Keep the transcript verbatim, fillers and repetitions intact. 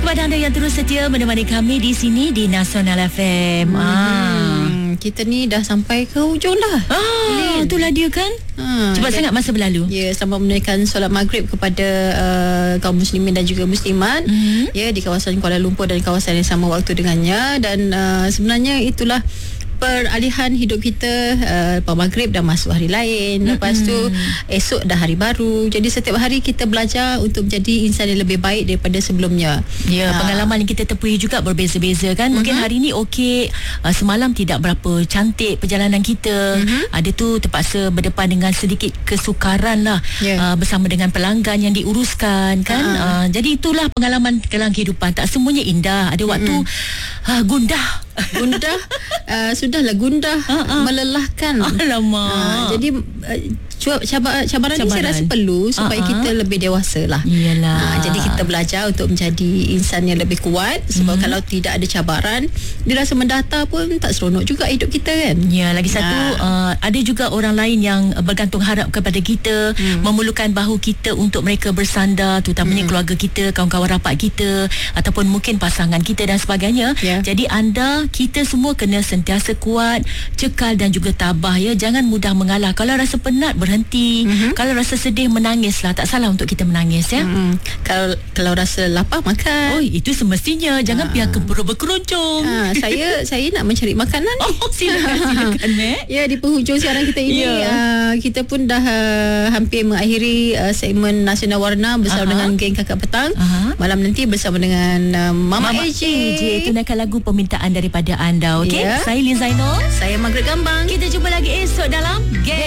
kepada anda yang terus setia menemani kami di sini di Nasional F M. Hmm, Ah. Kita ni dah sampai ke hujung dah. Ah, itulah dia kan. Ha, Cepat sangat masa berlalu. Ya, selamat menunaikan solat maghrib kepada uh, kaum muslimin dan juga muslimat Mm-hmm. ya di kawasan Kuala Lumpur dan kawasan yang sama waktu dengannya. Dan uh, sebenarnya itulah peralihan hidup kita. uh, Lepas maghrib dah masuk hari lain. Lepas tu esok dah hari baru. Jadi setiap hari kita belajar untuk menjadi insan yang lebih baik daripada sebelumnya. Ya, Ah. pengalaman yang kita tempuhi juga berbeza-beza kan. Mungkin hari ni okey, uh, semalam tidak berapa cantik perjalanan kita. Ada tu terpaksa berdepan dengan sedikit kesukaran lah, Ya. uh, bersama dengan pelanggan yang diuruskan kan. Ah. Uh, jadi itulah pengalaman dalam kehidupan. Tak semuanya indah. Ada waktu uh, gundah. Gundah uh, sudahlah gundah Ah, ah. melelahkan. Alamak. Uh, jadi uh, cu- cabar, cabaran, ni saya Cabaran. rasa perlu supaya Ah, ah. kita lebih dewasa lah. Iyalah. Uh, jadi kita belajar untuk menjadi insan yang lebih kuat. Sebab Hmm. kalau tidak ada cabaran, dia rasa mendata pun tak seronok juga hidup kita kan. Ya, lagi satu uh, ada juga orang lain yang uh, bergantung harap kepada kita, hmm. memerlukan bahu kita untuk mereka bersandar, terutamanya hmm. keluarga kita, kawan-kawan rapat kita, ataupun mungkin pasangan kita dan sebagainya. Ya. Jadi anda, kita semua kena sentiasa kuat, cekal dan juga tabah ya. Jangan mudah mengalah. Kalau rasa penat, berhenti. Hmm. Kalau rasa sedih, menangislah. Tak salah untuk kita menangis ya. Hmm. Kalau kalau rasa lapar makan. Oh, itu semestinya. Jangan Ah. biarkan perut berkeroncong. Ha, saya saya nak mencari makanan ni. Oh, silakan, silakan, Mek. Ya, di penghujung siaran kita ini Ya. uh, kita pun dah uh, hampir mengakhiri uh, segmen Nasional Warna bersama Aha. dengan geng Kakak Petang. Aha. Malam nanti bersama dengan uh, Mama, Mama A J. A J, tunaikan lagu permintaan daripada anda, okey? Ya. Saya Lin Zainul. Saya Margaret Gambang. Kita jumpa lagi esok dalam Geng